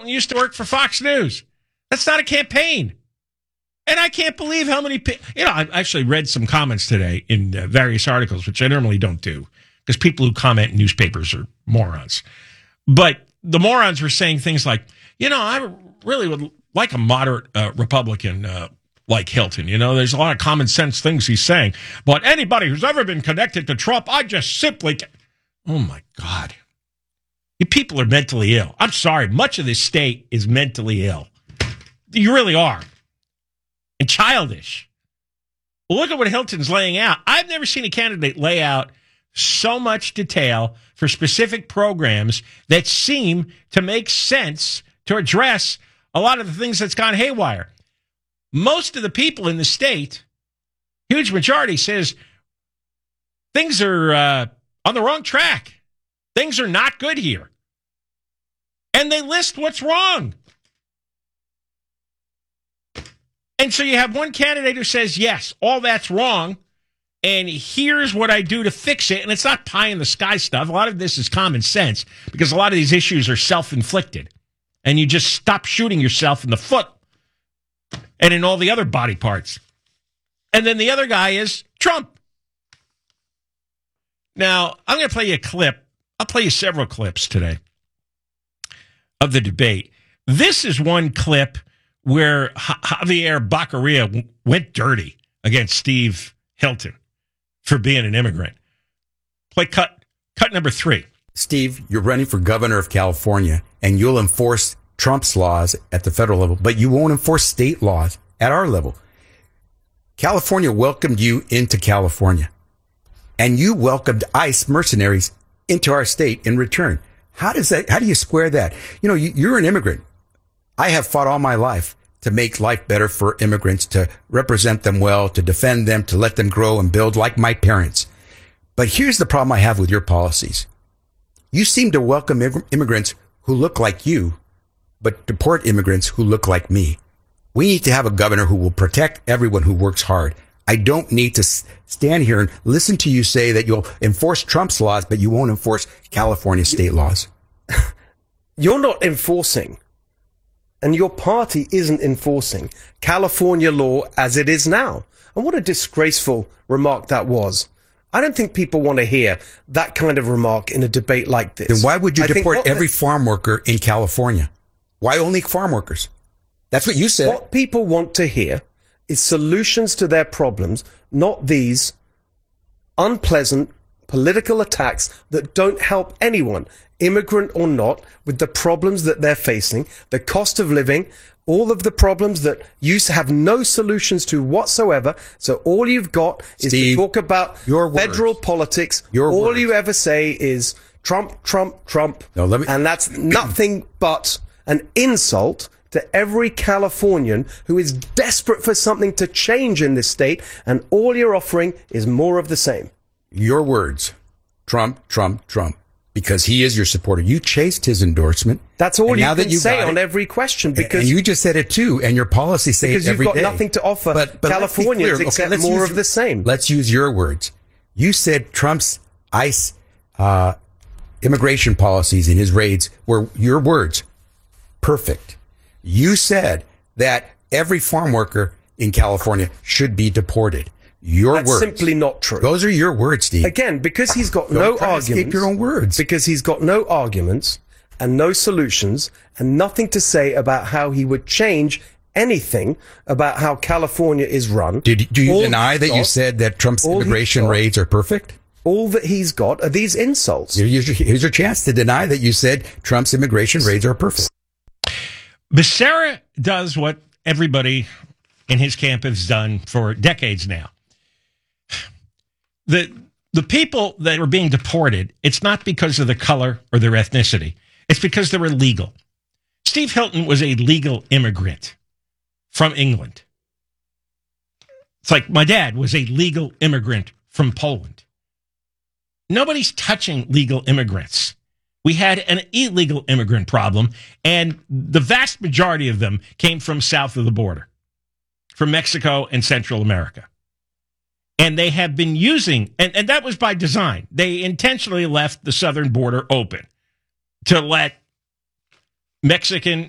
Hilton used to work for Fox News. That's not a campaign. And I can't believe how many people... I actually read some comments today in various articles, which I normally don't do, because people who comment in newspapers are morons. But the morons were saying things like, I really would like a moderate Republican like Hilton. There's a lot of common sense things he's saying. But anybody who's ever been connected to Trump, I just simply... Oh, my God. You people are mentally ill. I'm sorry. Much of this state is mentally ill. You really are. And childish. Well, look at what Hilton's laying out. I've never seen a candidate lay out so much detail for specific programs that seem to make sense to address a lot of the things that's gone haywire. Most of the people in the state, huge majority, says things are on the wrong track. Things are not good here. And they list what's wrong. And so you have one candidate who says, yes, all that's wrong, and here's what I do to fix it. And it's not pie in the sky stuff. A lot of this is common sense because a lot of these issues are self-inflicted. And you just stop shooting yourself in the foot and in all the other body parts. And then the other guy is Trump. Now, I'm going to play you a clip. I'll play you several clips today of the debate. This is one clip where Javier Baccaria went dirty against Steve Hilton for being an immigrant. Play cut number 3. Steve, you're running for governor of California, and you'll enforce Trump's laws at the federal level, but you won't enforce state laws at our level. California welcomed you into California, and you welcomed ICE mercenaries into our state in return. How do you square that? You're an immigrant. I have fought all my life to make life better for immigrants, to represent them well, to defend them, to let them grow and build like my parents. But here's the problem I have with your policies. You seem to welcome immigrants who look like you, but deport immigrants who look like me. We need to have a governor who will protect everyone who works hard. I don't need to stand here and listen to you say that you'll enforce Trump's laws, but you won't enforce California state laws. You're not enforcing, and your party isn't enforcing California law as it is now. And what a disgraceful remark that was. I don't think people want to hear that kind of remark in a debate like this. Then why would you deport every farm worker in California? Why only farm workers? That's what you said. What people want to hear is solutions to their problems, not these unpleasant political attacks that don't help anyone, immigrant or not, with the problems that they're facing, the cost of living, all of the problems that you have no solutions to whatsoever. So all you've got is to talk about federal politics. All you ever say is Trump, Trump, Trump. No, and that's nothing but an insult to every Californian who is desperate for something to change in this state, and all you're offering is more of the same. Your words, Trump, Trump, Trump, because he is your supporter. You chased his endorsement. That's all you can say on every question. Because and you just said it too, and your policy say it every day. Because you've got nothing to offer Californians except more of the same. Let's use your words. You said Trump's ICE immigration policies in his raids were, your words, perfect. You said that every farm worker in California should be deported. That's simply not true. Those are your words, Steve. Again, because he's got no arguments. Escape your own words. Because he's got no arguments and no solutions and nothing to say about how he would change anything about how California is run. Do you deny that you said that Trump's immigration raids are perfect? All that he's got are these insults. Here's your chance to deny that you said Trump's immigration raids are perfect. Becerra does what everybody in his camp has done for decades now. The people that are being deported, it's not because of their color or their ethnicity. It's because they're illegal. Steve Hilton was a legal immigrant from England. It's like my dad was a legal immigrant from Poland. Nobody's touching legal immigrants. We had an illegal immigrant problem, and the vast majority of them came from south of the border, from Mexico and Central America. And they have been using, and that was by design. They intentionally left the southern border open to let Mexican